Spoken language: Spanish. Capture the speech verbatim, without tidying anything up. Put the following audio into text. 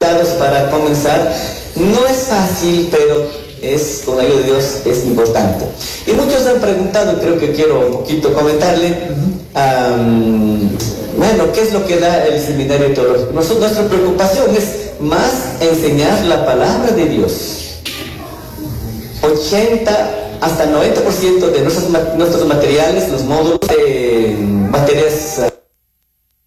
invitados para comenzar. No es fácil, pero es, con la ayuda de Dios, es importante. Y muchos han preguntado, creo que quiero un poquito comentarle, um, bueno, ¿qué es lo que da el seminario teológico? Nosotros, nuestra preocupación es más enseñar la palabra de Dios. ochenta hasta noventa por ciento de nuestros, nuestros materiales, los módulos, eh, materias